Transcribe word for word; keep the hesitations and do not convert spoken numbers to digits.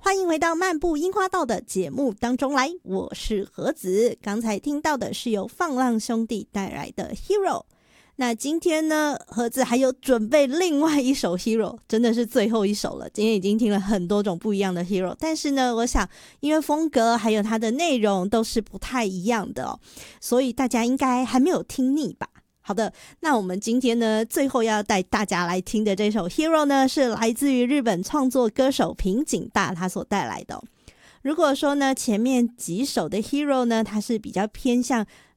欢迎回到漫步樱花道的节目当中来，我是何子。刚才听到的是由放浪兄弟带来的 Hero。 那今天呢，何子还有准备另外一首 Hero， 真的是最后一首了。今天已经听了很多种不一样的 Hero， 但是呢，我想因为风格还有它的内容都是不太一样的哦，所以大家应该还没有听腻吧。好的，那我们今天呢，最后要带大家来听的这首 Hero 呢，是来自于日本创作歌手平井大他所带来的哦。如果说呢，前面几首的 Hero 呢，它是比较偏向